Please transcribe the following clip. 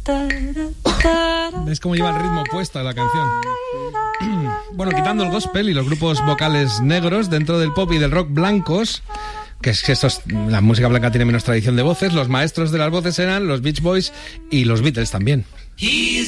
¿Ves cómo lleva el ritmo puesto a la canción? Bueno, quitando el gospel y los grupos vocales negros dentro del pop y del rock blancos, que es que la música blanca tiene menos tradición de voces, los maestros de las voces eran los Beach Boys y los Beatles también.